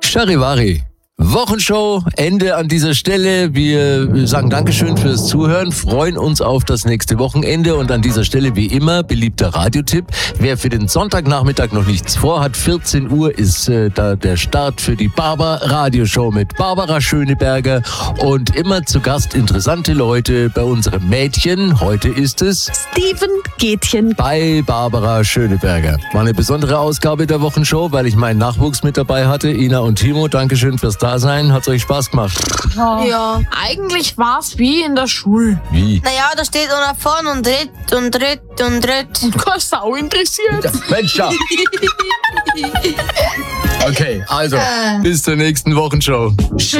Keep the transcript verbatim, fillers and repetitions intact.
Charivari. Wochenshow, Ende an dieser Stelle. Wir sagen Dankeschön fürs Zuhören, freuen uns auf das nächste Wochenende und an dieser Stelle wie immer beliebter Radiotipp. Wer für den Sonntagnachmittag noch nichts vorhat, vierzehn Uhr ist äh, da der Start für die Barber Radioshow mit Barbara Schöneberger und immer zu Gast interessante Leute bei unserem Mädchen. Heute ist es Steven Gätchen bei Barbara Schöneberger. War eine besondere Ausgabe der Wochenshow, weil ich meinen Nachwuchs mit dabei hatte. Ina und Timo, Dankeschön fürs Dasein. Hat's euch Spaß gemacht? Ja. Ja. Eigentlich war's wie in der Schule. Wie? Naja, da steht einer vorne und redet und redet und redet. Keine Sau interessiert. Ja, Mensch, ja. Okay, also bis zur nächsten Wochenshow.